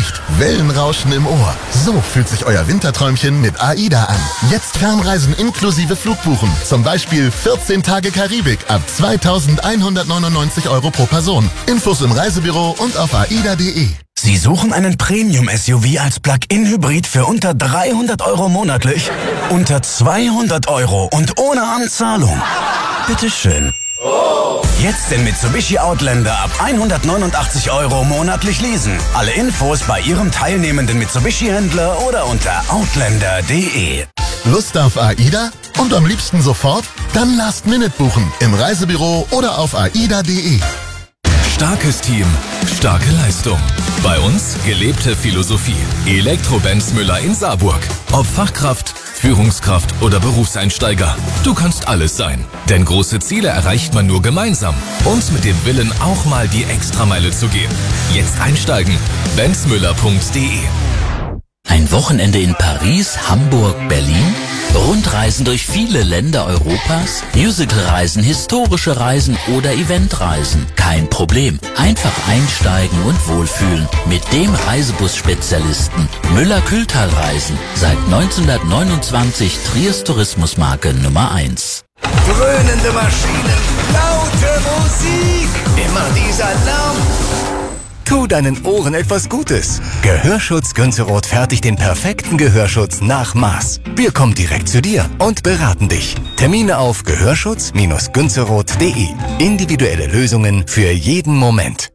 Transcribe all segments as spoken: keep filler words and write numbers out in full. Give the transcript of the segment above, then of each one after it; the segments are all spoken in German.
Gesicht, Wellenrauschen im Ohr. So fühlt sich euer Winterträumchen mit AIDA an. Jetzt Fernreisen inklusive Flugbuchen. Zum Beispiel vierzehn Tage Karibik ab zweitausendeinhundertneunundneunzig Euro pro Person. Infos im Reisebüro und auf aida punkt de. Sie suchen einen Premium-S U V als Plug-in-Hybrid für unter dreihundert Euro monatlich? Unter zweihundert Euro und ohne Anzahlung? Bitteschön. Jetzt den Mitsubishi Outlander ab hundertneunundachtzig Euro monatlich leasen. Alle Infos bei Ihrem teilnehmenden Mitsubishi-Händler oder unter outlander punkt de. Lust auf AIDA? Und am liebsten sofort? Dann Last Minute buchen im Reisebüro oder auf aida punkt de. Starkes Team, starke Leistung. Bei uns gelebte Philosophie. Elektro-Benz Müller in Saarburg. Ob Fachkraft, Führungskraft oder Berufseinsteiger. Du kannst alles sein. Denn große Ziele erreicht man nur gemeinsam. Und mit dem Willen, auch mal die Extrameile zu gehen. Jetzt einsteigen. benzmüller punkt de. Ein Wochenende in Paris, Hamburg, Berlin? Rundreisen durch viele Länder Europas? Musicalreisen, historische Reisen oder Eventreisen? Kein Problem. Einfach einsteigen und wohlfühlen. Mit dem Reisebus-Spezialisten Müller-Kühltal-Reisen. Seit neunzehnhundertneunundzwanzig Triers Tourismusmarke Nummer eins. Dröhnende Maschinen, laute Musik, immer dieser Lärm. Tu deinen Ohren etwas Gutes. Gehörschutz Günzerroth fertigt den perfekten Gehörschutz nach Maß. Wir kommen direkt zu dir und beraten dich. Termine auf gehörschutz günzerroth punkt de. Individuelle Lösungen für jeden Moment.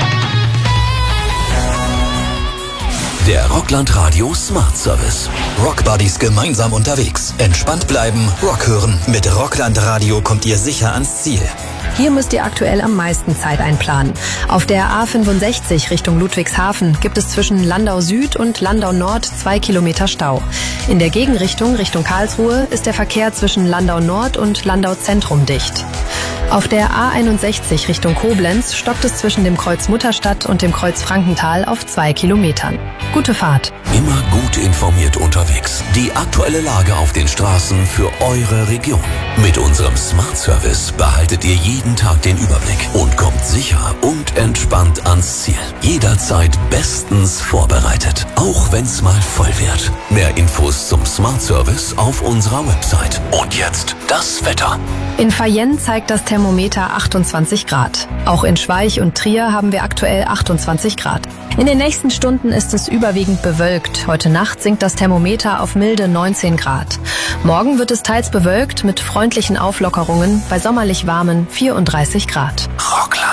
Der Rockland Radio Smart Service. Rockbuddies gemeinsam unterwegs. Entspannt bleiben, Rock hören. Mit Rockland Radio kommt ihr sicher ans Ziel. Hier müsst ihr aktuell am meisten Zeit einplanen. Auf der A fünfundsechzig Richtung Ludwigshafen gibt es zwischen Landau Süd und Landau Nord zwei Kilometer Stau. In der Gegenrichtung Richtung Karlsruhe ist der Verkehr zwischen Landau Nord und Landau Zentrum dicht. Auf der A einundsechzig Richtung Koblenz stockt es zwischen dem Kreuz Mutterstadt und dem Kreuz Frankenthal auf zwei Kilometern. Gute Fahrt. Immer gut informiert unterwegs. Die aktuelle Lage auf den Straßen für eure Region. Mit unserem Smart Service behaltet ihr jeden Tag den Überblick und kommt sicher und entspannt ans Ziel. Jederzeit bestens vorbereitet. Auch wenn's mal voll wird. Mehr Infos zum Smart Service auf unserer Website. Und jetzt das Wetter. In Fayenne zeigt das Thermometer achtundzwanzig Grad. Auch in Schweich und Trier haben wir aktuell achtundzwanzig Grad. In den nächsten Stunden ist es überwiegend bewölkt. Heute Nacht sinkt das Thermometer auf milde neunzehn Grad. Morgen wird es teils bewölkt mit freundlichen Auflockerungen bei sommerlich warmen vierunddreißig Grad. Rockland.